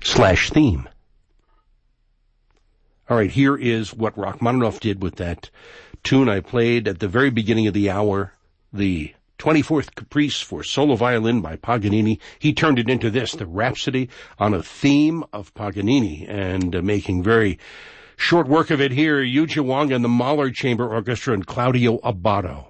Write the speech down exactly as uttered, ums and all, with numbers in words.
slash theme. All right, here is what Rachmaninoff did with that tune I played at the very beginning of the hour, the twenty-fourth Caprice for solo violin by Paganini. He turned it into this, the Rhapsody on a theme of Paganini, and uh, making very short work of it here, Yuja Wang and the Mahler Chamber Orchestra and Claudio Abbado.